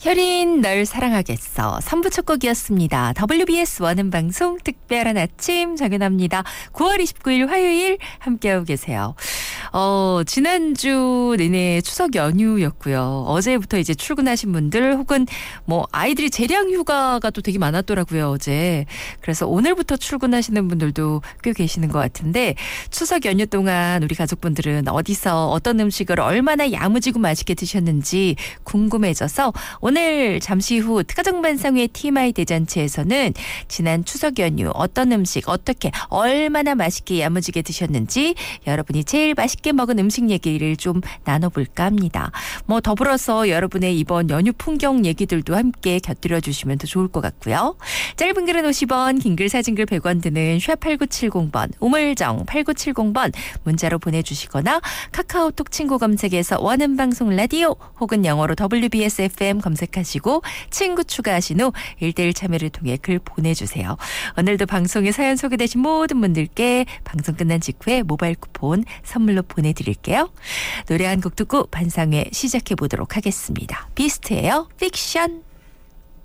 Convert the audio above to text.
혈인 널 사랑하겠어. 3부 첫 곡이었습니다. WBS 원음 방송 특별한 아침 정연아입니다. 9월 29일 화요일 함께하고 계세요. 지난주 내내 추석 연휴였고요. 어제부터 이제 출근하신 분들 혹은 뭐 아이들이 재량 휴가가 또 되게 많았더라고요, 어제. 그래서 오늘부터 출근하시는 분들도 꽤 계시는 것 같은데 추석 연휴 동안 우리 가족분들은 어디서 어떤 음식을 얼마나 야무지고 맛있게 드셨는지 궁금해져서 오늘 잠시 후 특가정반상회 TMI 대잔치에서는 지난 추석 연휴 어떤 음식 어떻게 얼마나 맛있게 야무지게 드셨는지 여러분이 제일 맛있게 먹은 음식 얘기를 좀 나눠볼까 합니다. 뭐 더불어서 여러분의 이번 연휴 풍경 얘기들도 함께 곁들여 주시면 더 좋을 것 같고요. 짧은 글은 50원, 긴 글 사진 글 100원 드는 샵8970번 우물정 8970번 문자로 보내주시거나 카카오톡 친구 검색에서 원음방송 라디오 혹은 영어로 WBS FM 검색하시고 친구 추가하신 후 1대1 참여를 통해 글 보내주세요. 오늘도 방송에 사연 소개되신 모든 분들께 방송 끝난 직후에 모바일 쿠폰 선물로 보내드릴게요. 노래 한 곡 듣고 반상회 시작해보도록 하겠습니다. 비스트예요. 픽션.